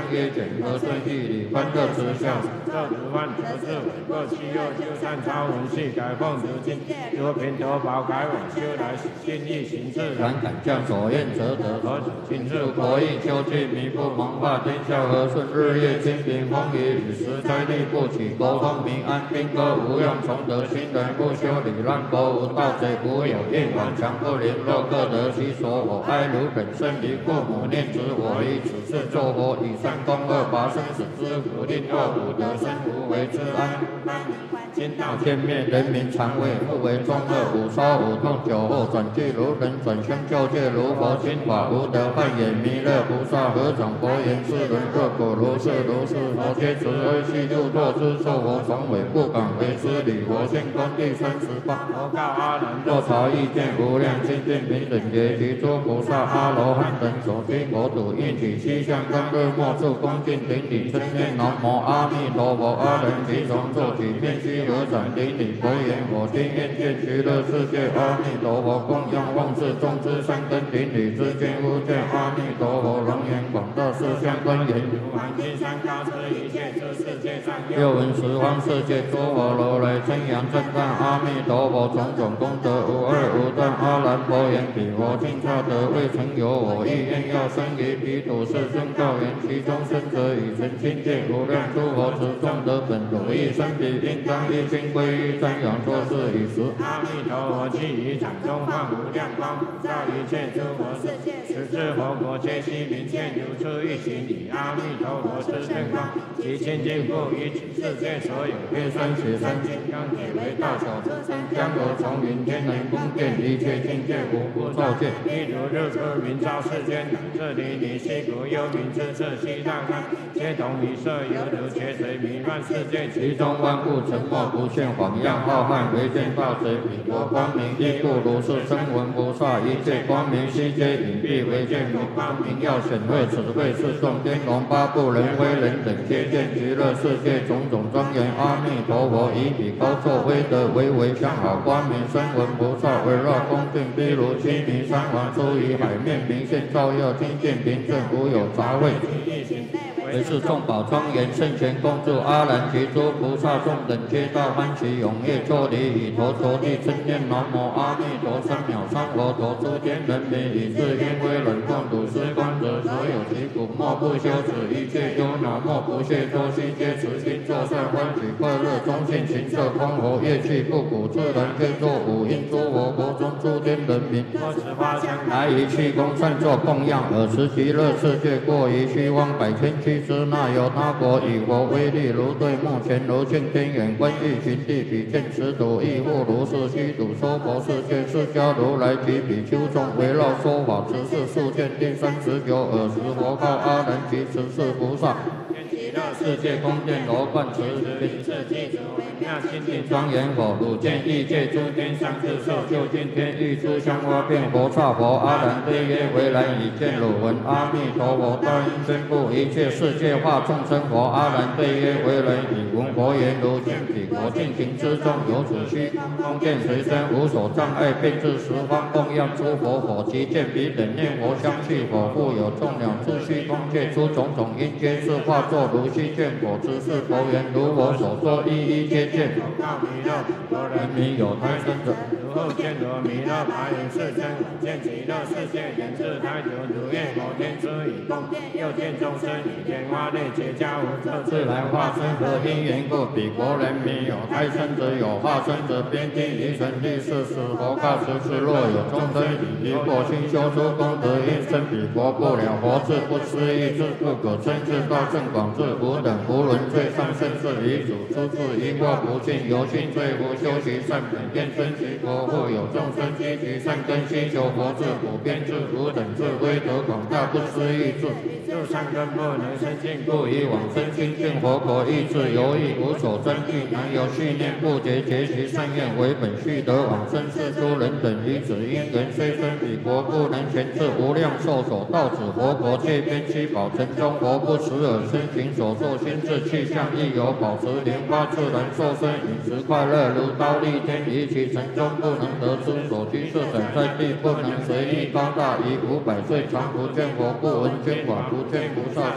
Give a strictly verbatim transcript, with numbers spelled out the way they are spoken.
业简和顺义理欢乐慈孝，这如万德智伟各七又修善超文系改奉如今，如平德宝改往修来使信义行自然感降所愿则得何止尽处国义修济弥不蒙化天下和顺日夜清平风雨雨时灾地不起国风民安兵戈无用崇德新人不修理乱国无盗贼无有应往强不凌弱各得其所我爱如本身离父母念子我以此事作佛以善功恶拔生死之福令恶苦得生无为之安今道天灭人民常畏不为中恶五烧五痛酒后转俱如人转生救界如佛心法无德犯也弥勒菩萨合掌佛言世人若果如是如是佛皆慈悲悉入堕之受佛从尾不敢为之礼佛性功第三十八佛告阿难若察意见无量清净平等觉其诸菩萨阿罗汉等所听佛土应体西向根日末处恭敬顶礼称念南无阿弥陀佛阿人其从做起面须合掌顶礼佛言我听愿见极乐世界阿弥陀佛供养望世众之三根顶礼之见无见阿弥陀佛龙眼广大四相观言如含金山高之一切之世界上六闻十方世界诸佛如来称扬正赞阿弥陀佛种种功德无二无断阿难佛言彼佛尽刹得未曾有我意愿要生于彼土世尊告言其中生者以成清净无量诸佛持众德本如意生彼应当一心归于瞻仰作是以时阿弥陀佛既以掌中放无量光普照一切诸佛世界十智佛国皆悉明见如出一行以阿弥陀佛之正光其清净故以此世界所有月山雪山金刚铁为大小车山江河重云天人宫殿一切境界无不照见譬如日出明照世间等这离离西国幽冥之色西大开皆同一色犹如劫水弥漫世界其中万物沉默不现晃样浩瀚唯见大水彼国光明亦不如是声闻菩萨一切光明悉皆隐蔽唯见佛光明耀显慧此慧是众天龙八部人非人等皆见极乐世界种种庄严阿弥陀佛以彼高作威德为为相好光明声闻菩萨围绕恭敬譬如须弥山王出于海面明现照耀清净平正无有杂秽为是众宝庄严圣贤恭祝阿难及诸菩萨众等皆大欢喜踊跃作礼以头着地称念南无阿弥陀三藐三佛陀诸天人民以至因为忍共睹施观者所有其苦莫不修止一切忧恼莫不懈多心皆持心作善欢喜快乐中性情色空活乐器不苦自然皆作五音诸佛国中诸天人民多持花香来于气功善作供养尔时极乐世界过于虚妄百千七之那有他国以佛威力如对目前如镜天眼观欲寻地比见持土亦复如是虚土说佛世界释迦如来及比丘众围绕说法持是数见第三十九尔时佛告阿难及持世菩萨极乐世界宫殿罗冠持名次记主微妙心地庄严佛汝见异界诸天上智受就近天欲诸香花变佛刹佛阿难对曰为来已见汝闻阿弥陀佛大应宣布一切世界化众生佛阿难对曰为来已闻佛言如见彼国尽行之中有此虚空见随身无所障碍遍至十方供养诸佛佛即见彼等念佛相续佛复有众鸟诸虚空界出种种因皆是化作如虚见佛之是佛言如我所说一一皆见佛告弥勒佛人民有胎生者如后见得弥勒白云世尊我见极乐世界人自胎久如愿佛天之以供又见众生以天花内结跏无色自来化身何因缘故彼国人民有胎生者有化身者边听于神力是使佛告此时若有众生以离过心修出功德因生彼国不了佛智不思议智不可称智道正广智无等无伦最上甚至于主出自因果不尽由心最无修习善本愿生其国复有众生积极善根心求佛智普遍智无等智威德广大不思议智就善根不能生尽故以往生清净佛国意志犹豫无所争议难有续念不竭结其善愿为本续得往生世诸人等于此因缘虽生彼国不能全至无量寿所到此佛国界边七宝城中佛不持耳身行所作心智气象亦有保持莲花自然受身饮食快乐如刀立天于其城中不能得知所居是等在地不能随意高大于五百岁常不见佛不闻经法不见菩萨